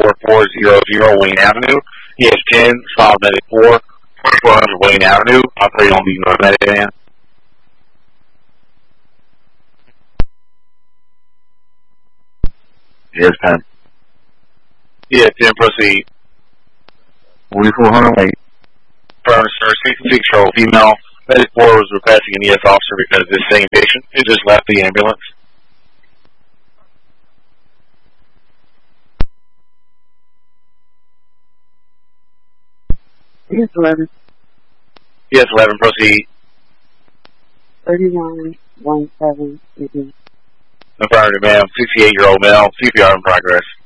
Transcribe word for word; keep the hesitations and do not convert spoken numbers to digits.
four four zero zero Wayne Avenue. He has ten, Solid Medic four, four hundred Wayne Avenue, operating on the North Medic van. Yes, ten. Yes, ten, proceed. forty-four hundred Wayne. Affirmative, sir, sixty-six-year-old female. Medic four was requesting an E S officer because this same patient who just left the ambulance. Yes, eleven. Yes, eleven, proceed. thirty-one, one seven, mm-hmm. Affirmative, ma'am. sixty-eight-year-old male. C P R in progress.